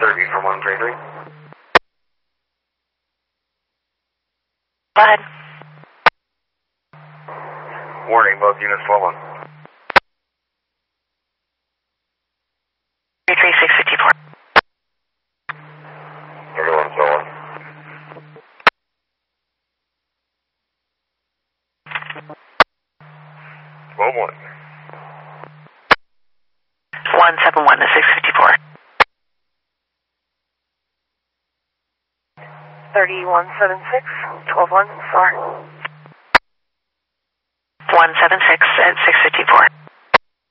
30 for 133. Go ahead. Warning, both units 12-1. 33654. Everyone 12-1. 12-1. 171 to 654. 3176, 12-1, sorry. 176 at 654.